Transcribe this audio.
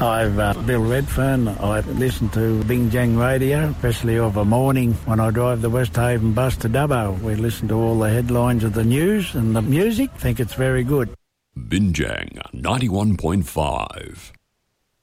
I'm Bill Redfern. I listen to Bingjang Radio, especially of a morning when I drive the Westhaven bus to Dubbo. We listen to all the headlines of the news and the music. Think it's very good. Bingjang 91.5.